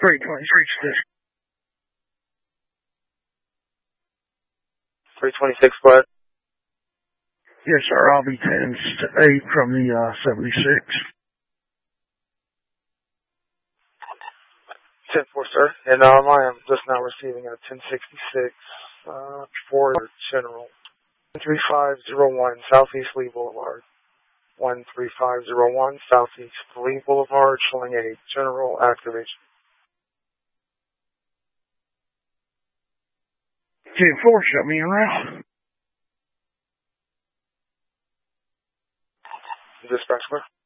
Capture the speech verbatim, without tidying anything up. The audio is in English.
three twenty-six. three twenty-six, what? Yes, sir. I'll be ten eight from the uh, seventy-six. ten four, sir. And um, I am just now receiving a ten sixty-six uh, for General. one three five zero one Southeast Lee Boulevard. one three five zero one Southeast Lee Boulevard, showing a general activation. ten four, shut me around. Dispatch, sir.